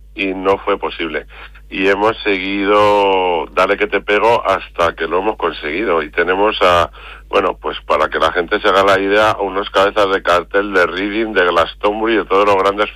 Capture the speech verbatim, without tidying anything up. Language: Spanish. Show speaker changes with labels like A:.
A: y no fue posible. Y hemos seguido, dale que te pego, hasta que lo hemos conseguido. Y tenemos a, bueno, pues para que la gente se haga la idea, unos cabezas de cartel de Reading, de Glastonbury, de todos los grandes